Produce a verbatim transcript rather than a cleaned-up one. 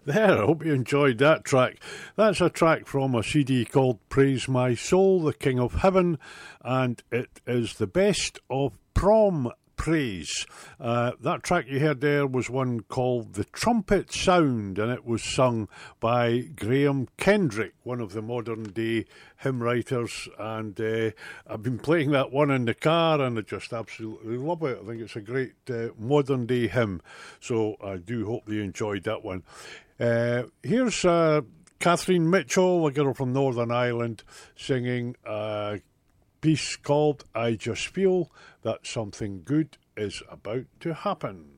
There, I hope you enjoyed that track. That's a track from a C D called Praise My Soul, the King of Heaven, and it is the best of prom praise. Uh, that track you heard there was one called The Trumpet Sound, and it was sung by Graham Kendrick, one of the modern day hymn writers, and uh, I've been playing that one in the car and I just absolutely love it. I think it's a great uh, modern day hymn, so I do hope you enjoyed that one. Uh, here's uh, Catherine Mitchell, a girl from Northern Ireland, singing a piece called I Just Feel That Something Good Is About to Happen.